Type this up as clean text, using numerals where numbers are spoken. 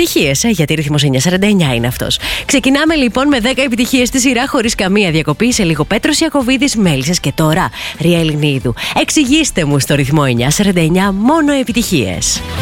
επιτυχίες, γιατί ρυθμός 949 είναι αυτός. Ξεκινάμε λοιπόν με 10 επιτυχίες στη σειρά χωρίς καμία διακοπή. Σε λίγο Πέτρος Ιακωβίδης, Μέλισσες και τώρα Ρία Ελληνίδου. Εξηγήστε μου στο ρυθμό 949 μόνο επιτυχίες.